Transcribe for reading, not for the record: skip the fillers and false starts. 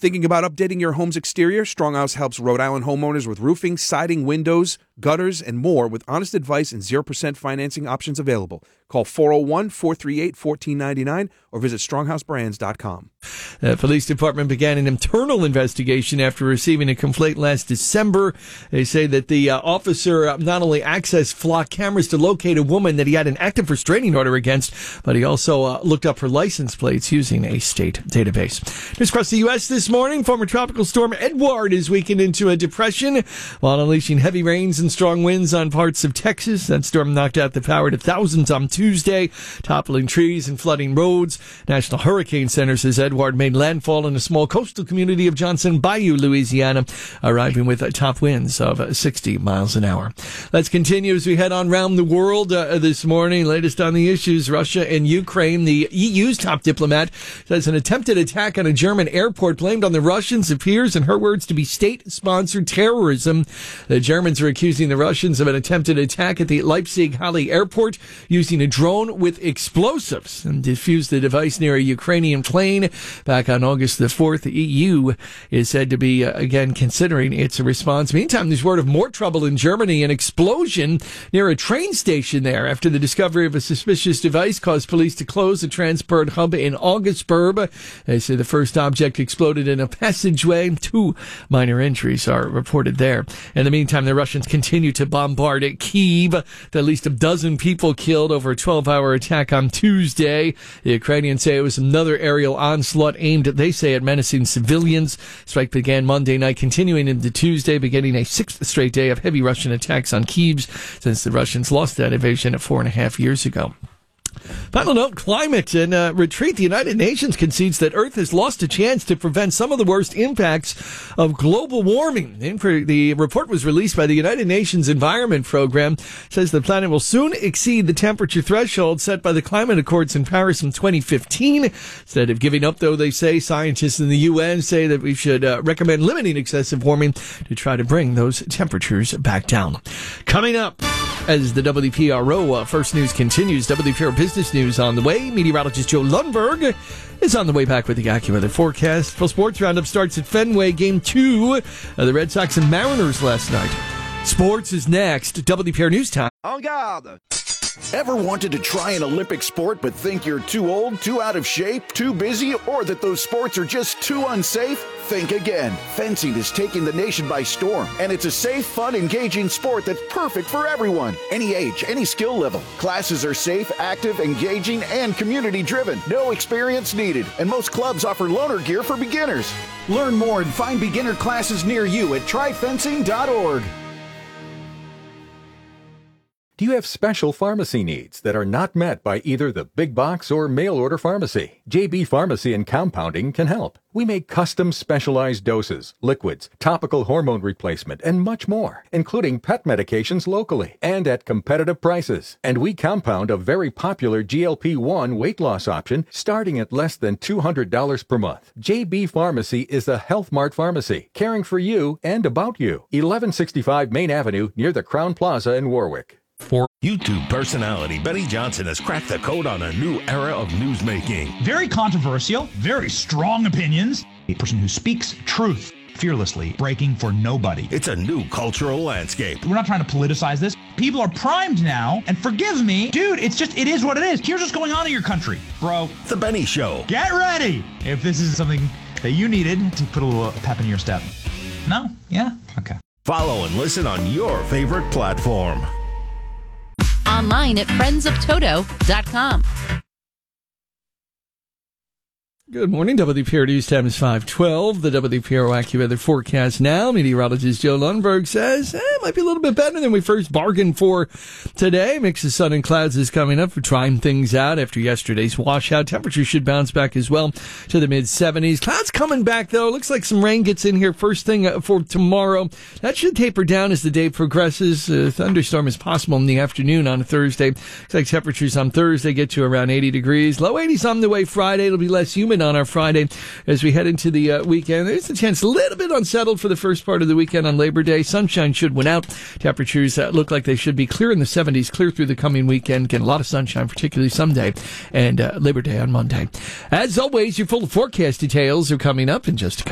Thinking about updating your home's exterior? Stronghouse helps Rhode Island homeowners with roofing, siding, windows, gutters, and more with honest advice and 0% financing options available. Call 401-438-1499 or visit stronghouseBrands.com. The police department began an internal investigation after receiving a complaint last December. They say that the officer not only accessed flock cameras to locate a woman that he had an active restraining order against, but he also looked up her license plates using a state database. News across the U.S. this morning, former tropical storm Edward is weakened into a depression while unleashing heavy rains and strong winds on parts of Texas. That storm knocked out the power to thousands on Tuesday, toppling trees and flooding roads. National Hurricane Center says Edward made landfall in a small coastal community of Johnson Bayou, Louisiana, arriving with top winds of 60 miles an hour. Let's continue as we head on around the world this morning. Latest on the issues, Russia and Ukraine. The EU's top diplomat says an attempted attack on a German airport blamed on the Russians appears, in her words, to be state-sponsored terrorism. The Germans are accusing the Russians of an attempted attack at the Leipzig-Halle airport using a drone with explosives and defused the device near a Ukrainian plane back on August the 4th. The EU is said to be, again, considering its response. Meantime, there's word of more trouble in Germany. An explosion near a train station there after the discovery of a suspicious device caused police to close a transport hub in Augsburg. They say the first object exploded in a passageway. 2 minor injuries are reported there. In the meantime, the Russians continue to bombard Kyiv. At least a dozen people killed over a 12-hour attack on Tuesday. The Ukrainians say it was another aerial onslaught aimed, they say, at menacing civilians. Strike began Monday night, continuing into Tuesday, beginning a 6th straight day of heavy Russian attacks on Kyiv since the Russians lost that invasion 4.5 years ago. Final note, climate and retreat. The United Nations concedes that Earth has lost a chance to prevent some of the worst impacts of global warming. The report was released by the United Nations Environment Program. It says the planet will soon exceed the temperature threshold set by the Climate Accords in Paris in 2015. Instead of giving up, though, they say, scientists in the UN say that we should recommend limiting excessive warming to try to bring those temperatures back down. Coming up, as the WPRO First News continues, WPRO Business News on the way. Meteorologist Joe Lundberg is on the way back with the AccuWeather forecast. Full Sports Roundup starts at Fenway. Game 2 of the Red Sox and Mariners last night. Sports is next. WPRO News Time. En garde! Ever wanted to try an Olympic sport but think you're too old, too out of shape, too busy, or that those sports are just too unsafe? Think again. Fencing is taking the nation by storm, and it's a safe, fun, engaging sport that's perfect for everyone. Any age, any skill level. Classes are safe, active, engaging, and community-driven. No experience needed, and most clubs offer loaner gear for beginners. Learn more and find beginner classes near you at tryfencing.org. Do you have special pharmacy needs that are not met by either the big box or mail-order pharmacy? JB Pharmacy and Compounding can help. We make custom specialized doses, liquids, topical hormone replacement, and much more, including pet medications locally and at competitive prices. And we compound a very popular GLP-1 weight loss option starting at less than $200 per month. JB Pharmacy is a Health Mart pharmacy, caring for you and about you. 1165 Main Avenue near the Crown Plaza in Warwick. For YouTube personality Benny Johnson has cracked the code on a new era of newsmaking. Very controversial, very strong opinions. A person who speaks truth fearlessly, breaking for nobody. It's a new cultural landscape. We're not trying to politicize this. People are primed now, and forgive me, dude, it is what it is. Here's what's going on in your country, bro. The Benny Show. Get ready if this is something that you needed to put a little pep in your step. No? Yeah? Okay. Follow and listen on your favorite platform. Online at friendsoftoto.com. Good morning. WPRO News Time is 5:12. The WPRO AccuWeather forecast now. Meteorologist Joe Lundberg says it might be a little bit better than we first bargained for today. Mix of sun and clouds is coming up. We're trying things out after yesterday's washout. Temperatures should bounce back as well to the mid-70s. Clouds coming back, though. Looks like some rain gets in here first thing for tomorrow. That should taper down as the day progresses. A thunderstorm is possible in the afternoon on a Thursday. Looks like temperatures on Thursday get to around 80 degrees. Low 80s on the way Friday. It'll be less humid on our Friday as we head into the weekend. There's a chance a little bit unsettled for the first part of the weekend on Labor Day. Sunshine should win out. Temperatures look like they should be clear in the 70s, clear through the coming weekend. Get a lot of sunshine, particularly Sunday and Labor Day on Monday. As always, your full forecast details are coming up in just a couple.